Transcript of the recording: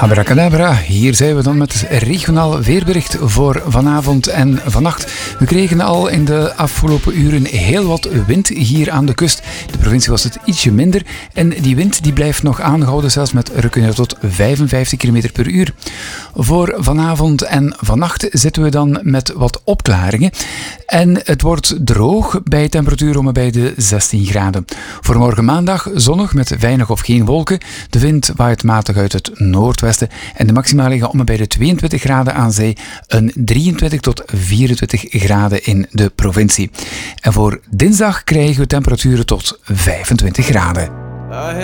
Abracadabra, hier zijn we dan met het regionaal weerbericht voor vanavond en vannacht. We kregen al in de afgelopen uren heel wat wind hier aan de kust. De provincie was het ietsje minder en die wind die blijft nog aangehouden, zelfs met rukken tot 55 km per uur. Voor vanavond en vannacht zitten we dan met wat opklaringen. En het wordt droog bij temperatuur om bij de 16 graden. Voor morgen maandag zonnig met weinig of geen wolken. De wind waait matig uit het noordwesten en de maxima liggen om bij de 22 graden aan zee en 23 tot 24 graden in de provincie. En voor dinsdag krijgen we temperaturen tot 25 graden.